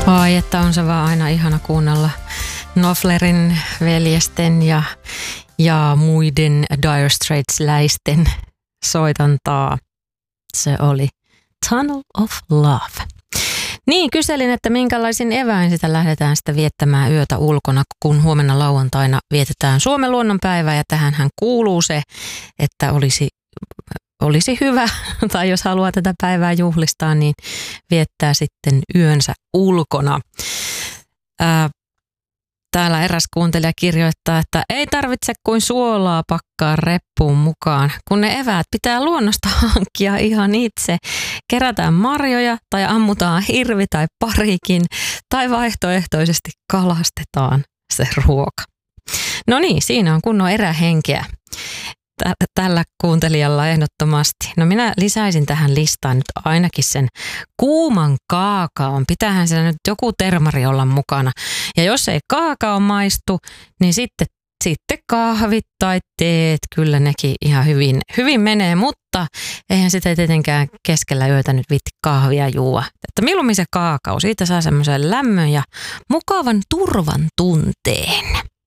Ai, että on se vaan aina ihana kuunnella Knopflerin veljesten ja muiden Dire Straits-läisten soitantaa. Se oli Tunnel of Love. Niin, kyselin, että minkälaisin eväin sitä lähdetään sitä viettämään yötä ulkona, kun huomenna lauantaina vietetään Suomen luonnonpäivää ja tähänhän kuuluu se, että olisi hyvä, tai jos haluaa tätä päivää juhlistaa, niin viettää sitten yönsä ulkona. Täällä eräs kuuntelija kirjoittaa, että ei tarvitse kuin suolaa pakkaa reppuun mukaan, kun ne eväät pitää luonnosta hankkia ihan itse. Kerätään marjoja tai ammutaan hirvi tai parikin tai vaihtoehtoisesti kalastetaan se ruoka. No niin, siinä on kunnon erähenkeä. Tällä kuuntelijalla ehdottomasti. No minä lisäisin tähän listaan nyt ainakin sen kuuman kaakaon. Pitäähän siellä nyt joku termari olla mukana. Ja jos ei kaakao maistu, niin sitten kahvit tai teet, kyllä nekin ihan hyvin menee, mutta eihän sitä tietenkään keskellä yötä nyt viitti kahvia juua. Että mieluummin se kaakao, siitä saa semmoisen lämmön ja mukavan turvan tunteen.